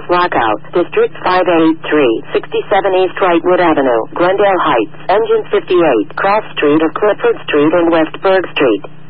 South Lockout, District 583, 67 East Wrightwood Avenue, Glendale Heights, Engine 58, Cross Street of Clifford Street and West Berg Street.